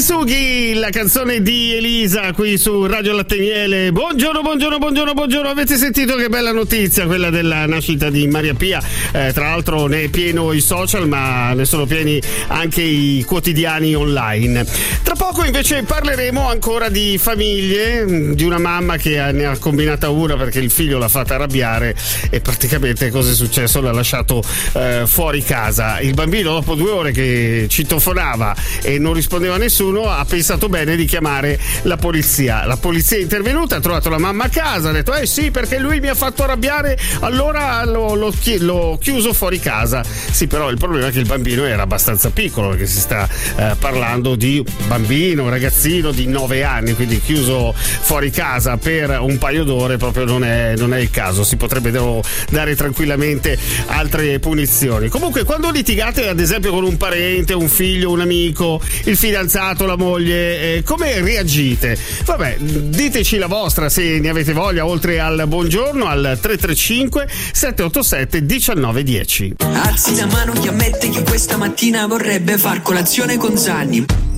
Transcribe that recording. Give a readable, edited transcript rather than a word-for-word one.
Sughi, la canzone di Elisa qui su Radio Latte Miele. Buongiorno. Avete sentito che bella notizia quella della nascita di Maria Pia? Tra l'altro ne è pieno i social, ma ne sono pieni anche i quotidiani online. Tra poco invece parleremo ancora di famiglie, di una mamma che ne ha combinata una perché il figlio l'ha fatta arrabbiare e praticamente cosa è successo? L'ha lasciato fuori casa. Il bambino, dopo 2 ore che citofonava e non rispondeva a nessuno, ha pensato bene di chiamare la polizia. La polizia è intervenuta, ha trovato la mamma a casa, ha detto sì, perché lui mi ha fatto arrabbiare, allora l'ho chiuso fuori casa. Sì, però il problema è che il bambino era abbastanza piccolo, perché si sta parlando di un bambino, un ragazzino di 9 anni, quindi chiuso fuori casa per un paio d'ore proprio non è il caso. Si potrebbe dare tranquillamente altre punizioni. Comunque, quando litigate ad esempio con un parente, un figlio, un amico, il fidanzato, la moglie, come reagite? Vabbè, diteci la vostra se ne avete voglia, oltre al buongiorno al 335 787 1910. Alzi la mano chi ammette che questa mattina vorrebbe far colazione con Zanni.